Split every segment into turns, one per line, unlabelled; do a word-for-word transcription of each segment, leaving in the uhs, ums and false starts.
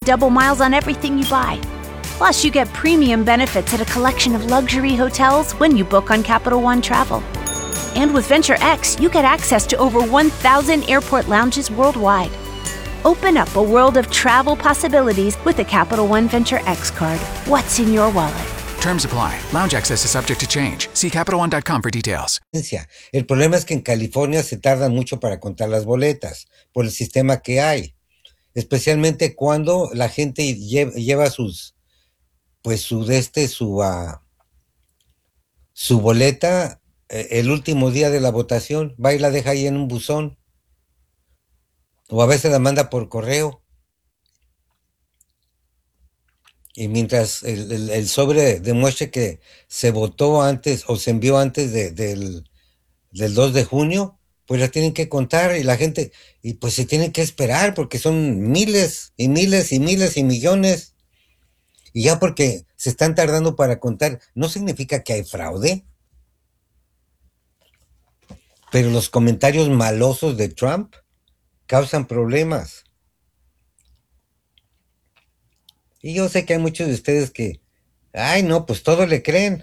double miles on everything you buy. Plus, you get premium benefits at a collection of luxury hotels when you book on Capital One Travel. And with Venture X, you get access to over one thousand airport lounges worldwide. Open up a world of travel possibilities with the Capital One Venture X card. What's in your wallet?
Terms apply. Lounge access is subject to change. See Capital One dot com for details.
El problema es que en California se tarda mucho para contar las boletas por el sistema que hay. Especialmente cuando la gente lleva, lleva sus, pues su de este, su, uh, su boleta eh, el último día de la votación, va y la deja ahí en un buzón. O a veces la manda por correo. Y mientras el, el, el sobre demuestre que se votó antes o se envió antes de, del, del dos de junio, pues la tienen que contar y la gente, y pues se tienen que esperar porque son miles y miles y miles y millones. Y ya porque se están tardando para contar, no significa que hay fraude. Pero los comentarios malosos de Trump causan problemas. Y yo sé que hay muchos de ustedes que, ay no, pues todo le creen.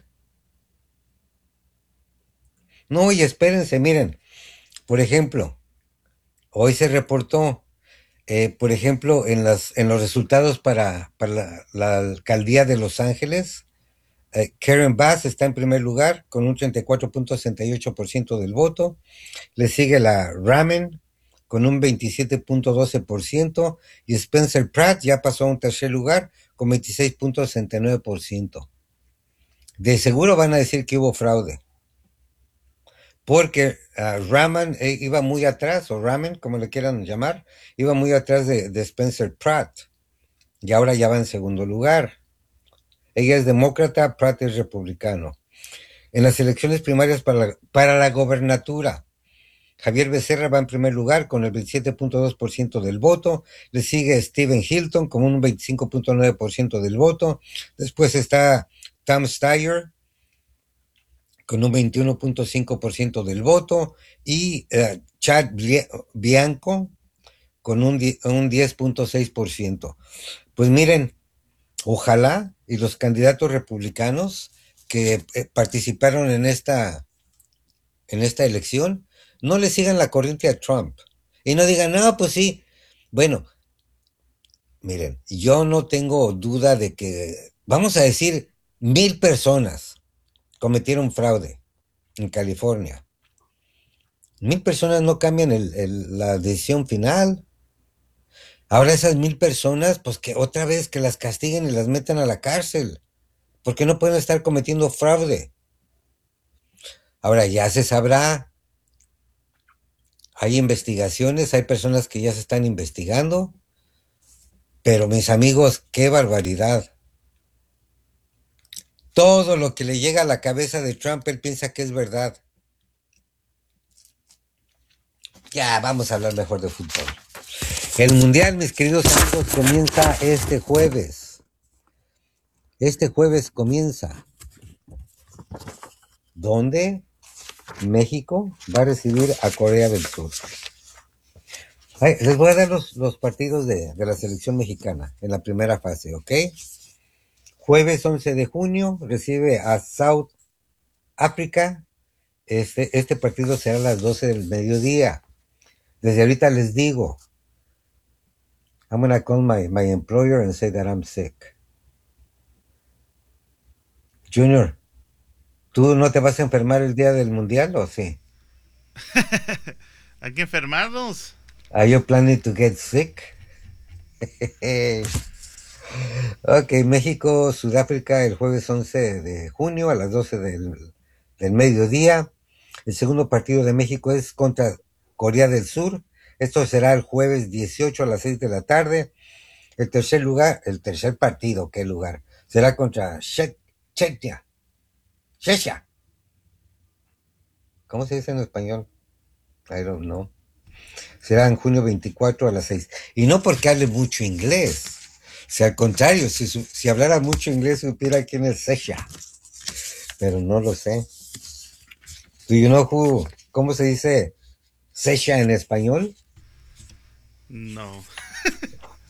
No, y espérense, miren, por ejemplo, hoy se reportó, eh, por ejemplo, en, las, en los resultados para, para la, la alcaldía de Los Ángeles, eh, Karen Bass está en primer lugar con un treinta y cuatro punto sesenta y ocho por ciento del voto, le sigue la Ramen con un veintisiete punto doce por ciento y Spencer Pratt ya pasó a un tercer lugar con veintiséis punto sesenta y nueve por ciento. De seguro van a decir que hubo fraude, porque uh, Raman eh, iba muy atrás, o Ramen, como le quieran llamar, iba muy atrás de, de Spencer Pratt, y ahora ya va en segundo lugar. Ella es demócrata, Pratt es republicano. En las elecciones primarias para la, para la gobernatura, Javier Becerra va en primer lugar con el veintisiete punto dos por ciento del voto, le sigue Stephen Hilton con un veinticinco punto nueve por ciento del voto, después está Tom Steyer con un veintiuno punto cinco por ciento del voto y uh, Chad Bianco con un, un diez punto seis por ciento. Pues miren, ojalá y los candidatos republicanos que eh, participaron en esta, en esta elección no le sigan la corriente a Trump y no digan, no, pues sí. Bueno, miren, yo no tengo duda de que, vamos a decir, mil personas cometieron fraude en California. Mil personas no cambian el, el, la decisión final. Ahora esas mil personas, pues que otra vez que las castiguen y las metan a la cárcel, porque no pueden estar cometiendo fraude. Ahora ya se sabrá. Hay investigaciones, hay personas que ya se están investigando, pero mis amigos, qué barbaridad. Todo lo que le llega a la cabeza de Trump, él piensa que es verdad. Ya, vamos a hablar mejor de fútbol. El Mundial, mis queridos amigos, comienza este jueves. Este jueves comienza. ¿Dónde? México va a recibir a Corea del Sur. Ay, les voy a dar los, los partidos de, de la selección mexicana en la primera fase, ¿ok? Jueves once de junio recibe a South Africa. Este, este partido será a las doce del mediodía. Desde ahorita les digo, I'm gonna call my, my employer and say that I'm sick. Junior, ¿tú no te vas a enfermar el día del mundial o sí?
¿Hay que enfermarnos?
Are you planning to get sick? Ok, México, Sudáfrica el jueves once de junio a las doce del, del mediodía. El segundo partido de México es contra Corea del Sur. Esto será el jueves dieciocho a las seis de la tarde. El tercer lugar, el tercer partido, ¿qué lugar? Será contra Chechia. Chechia. ¿Cómo se dice en español? I don't know. Será en junio veinticuatro a las seis. Y no porque hable mucho inglés. O sea, al contrario, si, si hablara mucho inglés, supiera quién es Chechia. Pero no lo sé. Do you know who, ¿cómo se dice Chechia en español?
No.